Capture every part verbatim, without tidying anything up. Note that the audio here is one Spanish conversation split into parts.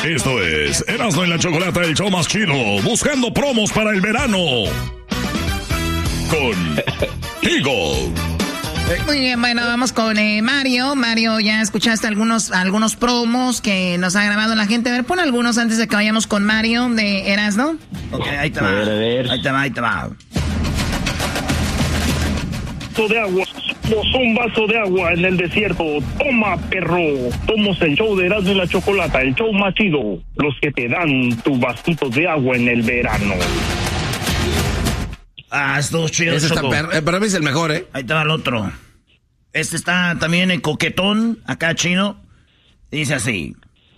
Esto es Erasmo y la Chocolata, el show más chido, buscando promos para el verano. Con Eagle. Muy bien, bueno, vamos con eh, Mario. Mario, ya escuchaste algunos algunos promos que nos ha grabado la gente. A ver, pon algunos antes de que vayamos con Mario de Erasmo. Ok, ahí te va. A ver, a ver. Ahí te va, ahí te va. De agua, somos un vaso de agua en el desierto. Toma, perro. Somos el show de Erasmo y la Chocolata, el show más chido. Los que te dan tu vasito de agua en el verano. Ah, estuvo chido. Ese está per- eh, para mí es el mejor, ¿eh? Ahí está el otro. Este está también en coquetón, acá chino. Dice así.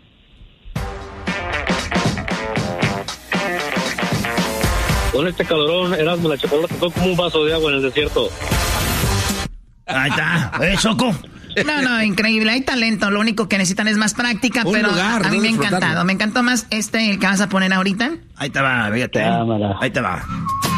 Con este calorón, Erasmo y la Chocolata son como un vaso de agua en el desierto. Ahí está. ¿Eh, Choco? No, no, increíble. Hay talento. Lo único que necesitan es más práctica, Un pero lugar, a mí no me ha disfrutarlo. encantado. Me encantó más este, el que vas a poner ahorita. Ahí te va, fíjate. Cámara. Ahí te va.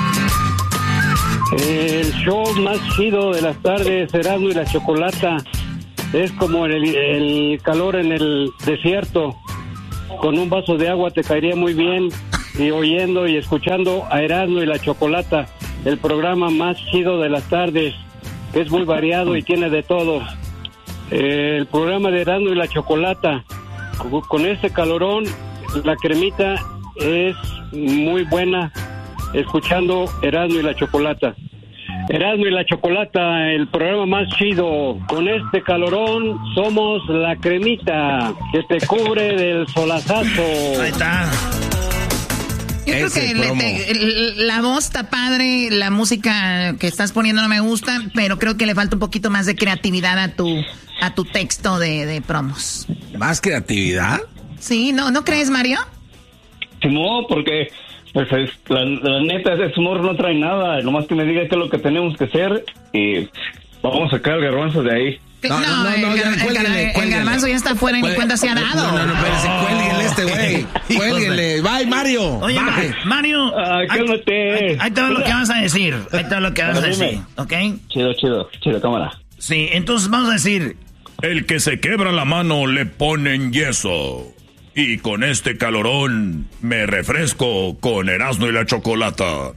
El show más chido de las tardes, Erasmo y la Chocolata, es como el, el calor en el desierto. Con un vaso de agua te caería muy bien, y oyendo y escuchando a Erasmo y la Chocolata, el programa más chido de las tardes, que es muy variado y tiene de todo. Eh, el programa de Erasmo y la Chocolata, con, con este calorón, la cremita es muy buena, escuchando Erasmo y la Chocolata. Erasmo y la Chocolata, el programa más chido. Con este calorón somos la cremita que te cubre del solazazo. Ahí está. Yo creo Ese que le- promo. te- el- la voz está padre, la música que estás poniendo no me gusta, pero creo que le falta un poquito más de creatividad a tu a tu texto de, de promos. ¿Más creatividad? Sí, ¿no no crees, Mario? No, porque pues es, la, la neta, ese humor no trae nada. Nomás que me diga qué es lo que tenemos que hacer y vamos a sacar el garbanzo de ahí. No, no, no, el, no, ya, gar- el cuélguenle, gar- el cuélguenle. garbanzo ya está fuera y ni Cuel- cuenta se ha dado. No, no, no, espérese, cuélguenle este güey. Cuélguenle. Bye, Mario. Oye, Bye. Mario, Ah, ahí, cálmate. ahí- ahí te va lo que vas a decir. Ahí te va lo que vas a Dime. decir, ¿ok? Chido, chido, chido, cámara. Sí, entonces vamos a decir, El que se quebra la mano le ponen yeso. Y con este calorón me refresco con Erasmo y la Chocolata.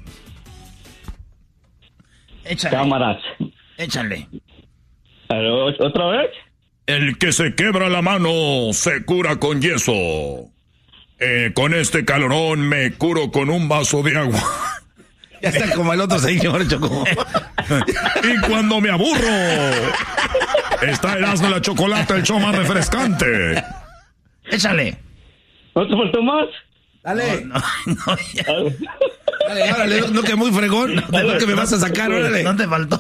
échale, Cámaras. échale. A ver, ¿otra vez? El que se quebra la mano se cura con yeso. Eh, con este calorón me curo con un vaso de agua. Ya está como el otro señor, Choco. Y cuando me aburro, está Erasmo y la Chocolata, el show más refrescante. Échale. ¿No te faltó más? Dale. No, no, ya. Dale, órale, no, no que muy fregón. No que me vas a sacar, órale. No te faltó.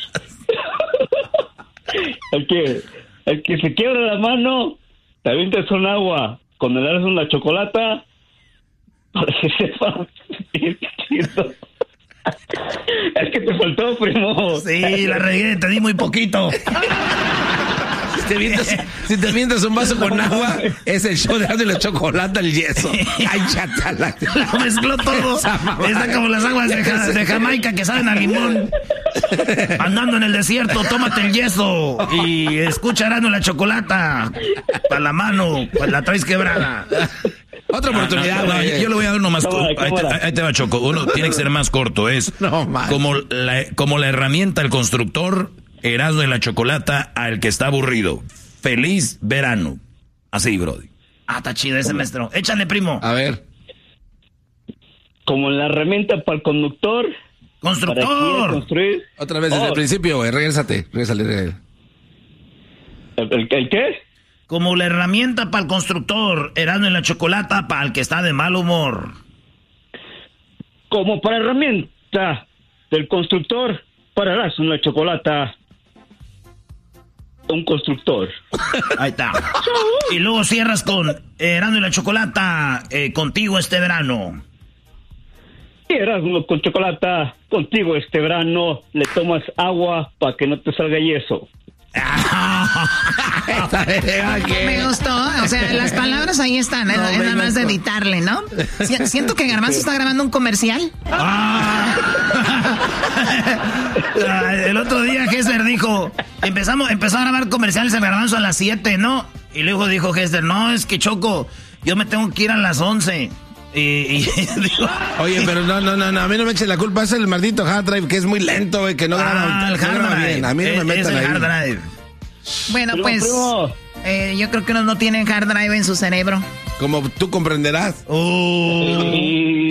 El que, el que se quiebra la mano, te avientas un agua con el Erasmo y la Chocolata para que sepa bien chido. Es que te faltó, primo. Sí, la regué, te di muy poquito. Si te mientas, si te mientas un vaso con agua, es el show de Erasmo y la Chocolata, el yeso. Ay, chatala. Lo mezcló todo. Esa mamada. Está como las aguas de, Ja- de Jamaica que saben a limón. Andando en el desierto, tómate el yeso y escucha Erasmo y la Chocolata. Para la mano, pues la traes quebrada. Otra oportunidad, No, güey. yo, yo le voy a dar uno más Cámara, corto. Ahí, te- cámara. ahí te va, Choco. Uno tiene que ser más corto. Es No, man. como la, como la herramienta del constructor, Erasmo y la Chocolata al que está aburrido. Feliz verano. Así, Brody. Ah, está chido ese maestro. Échale, primo. A ver. Como la herramienta para el conductor, para quien Constructor. construir. Otra vez desde Oh. el principio, güey. Regrésate. Regrésale. regrésale. ¿El, el, el qué? Como la herramienta para el constructor, Erasmo y la Chocolata para el que está de mal humor. Como para herramienta del constructor, para Erasmo y la Chocolata. Un constructor. Ahí está. Y luego cierras con Erasmo y la Chocolata eh, contigo este verano. Y Erasmo con Chocolata, contigo este verano, le tomas agua para que no te salga yeso. Me gustó, o sea, las palabras ahí están, es, No, es me nada más de gustó. editarle, ¿no? Si- Siento que Garbanzo está grabando un comercial. Ah. Ah, el otro día Hester dijo, empezamos, empezó a grabar comerciales en Garbanzo a las siete, ¿no? Y luego dijo Hester, no, es que Choco, Yo me tengo que ir a las once. Y, y digo, oye, pero no, no, no, no, a mí no me echen la culpa, es el maldito hard drive que es muy lento, güey, que no graba, ah, el no hard graba drive. bien. A mí no me es, metan es el ahí. hard drive. Bueno, Primo, pues primo. eh, yo creo que unos no tienen hard drive en su cerebro. Como tú comprenderás. Uh, Y-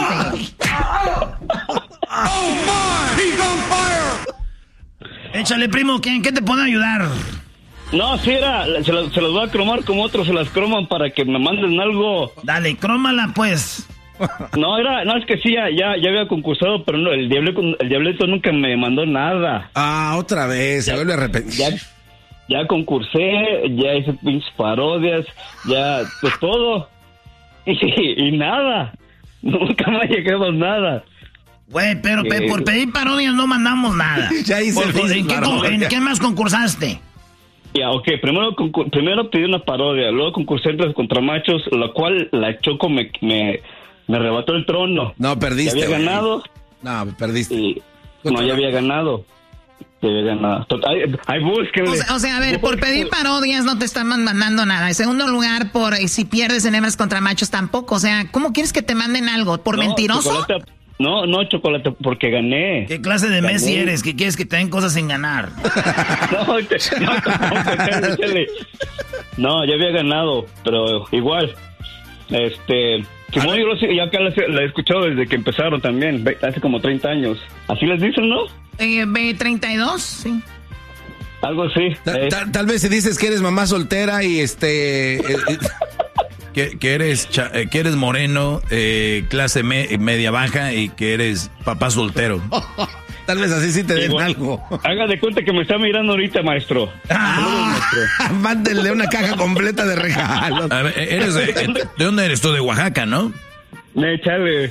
échale, primo, ¿quién, ¿qué te puede ayudar? No, sí era, se las, se las voy a cromar como otros se las croman para que me manden algo. Dale, crómala, pues. No, era, no, es que sí, ya, ya, ya había concursado, pero no, el diableto, el diableto nunca me mandó nada. Ah, otra vez, se vuelve a repetir. Ya, ya concursé, ya hice pinches parodias, ya, pues todo. Y, y nada, nunca me ha llegado nada. Güey, pero pe- Eh. por pedir parodias no mandamos nada. Ya hice Por- el ¿en, qué, parodia. con- ¿En qué más concursaste? Ya, ok, primero, concur- primero pedí una parodia, luego concursé entre contra machos, la cual la Choco me, me, me arrebató el trono. No, Ya perdiste, había güey. ganado No, perdiste. y... No, ya había ganado. Ya había ganado. Total, ay, ay, búsquenle. O sea, o sea, a ver, por pedir parodias no te están mandando nada. En segundo lugar, por eh, si pierdes en hembras contra machos tampoco. O sea, ¿cómo quieres que te manden algo? ¿Por No, mentiroso? Chocolate- no, no, Chocolate, porque gané. ¿Qué clase de Gané. Messi eres? ¿Que quieres que te den cosas sin ganar? No, te- no, no, chale, chale. No, ya había ganado, pero igual. Este, Simón, yo, lo sé- ya acá la, la he escuchado desde que empezaron también, ve- hace como treinta años. Así les dicen, ¿no? Eh, B treinta y dos, sí. Algo así. Ta- eh. ta- tal vez si dices que eres mamá soltera y este... eh, eh, Que, que eres cha- eh, que eres moreno, eh, clase me- media baja y que eres papá soltero. tal vez así sí te den Igual. algo. Haga de cuenta que me está mirando ahorita, maestro. Ah, mándenle una caja completa de regalos. A ver, eres de, ¿de dónde eres tú? De Oaxaca, ¿no? Eh, chale.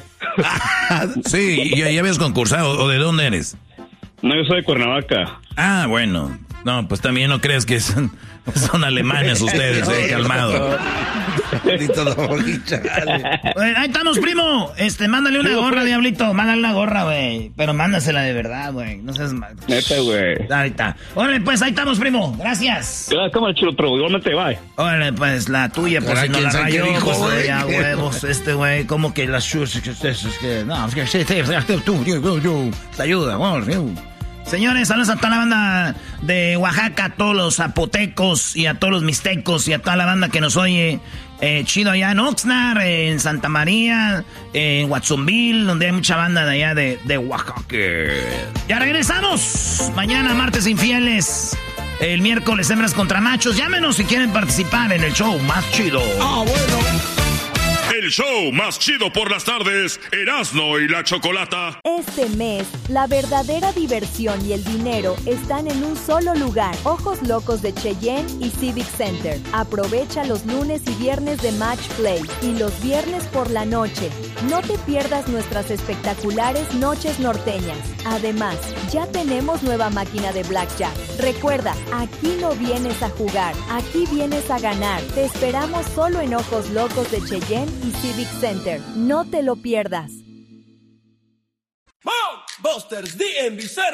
Sí, ya, ya habías concursado. ¿O de dónde eres? No, yo soy de Cuernavaca. Ah, bueno. No, pues también no crees que son, son alemanes ustedes, eh, calmado. Maldito Doggy, chale. Güey, ahí estamos, primo. Este, mándale una gorra, diablito. Mándale una gorra, güey. Pero mándasela de verdad, güey. No seas mal. Neta, güey. Ahí está. Órale, pues, ahí estamos, primo. Gracias. Ya, cámara, chido, pero igualmente, bye. Órale, pues, la tuya, por Ahora, si no ¿quién la sabe qué rayó, dijo, pues, güey? ya, huevos, este güey, como que las shoes, que ustedes, es que, no, es que, sí, sí, sí, tú, yo, yo, yo, te ayuda, vamos, yo. Señores, saludos a toda la banda de Oaxaca, a todos los zapotecos y a todos los mixtecos y a toda la banda que nos oye eh, chido allá en Oxnard, eh, en Santa María, eh, en Watsonville, donde hay mucha banda de allá de, de Oaxaca. Ya regresamos. Mañana, martes infieles. El miércoles, hembras contra machos. Llámenos si quieren participar en el show más chido. Ah, bueno. El show más chido por las tardes, Erasno y la Chocolata. Este mes, la verdadera diversión y el dinero están en un solo lugar. Ojos Locos de Cheyenne y Civic Center. Aprovecha los lunes y viernes de Match Play y los viernes por la noche. No te pierdas nuestras espectaculares noches norteñas. Además, ya tenemos nueva máquina de blackjack. Recuerda, aquí no vienes a jugar, aquí vienes a ganar. Te esperamos solo en Ojos Locos de Cheyenne y Civic Center. No te lo pierdas. Busters D M V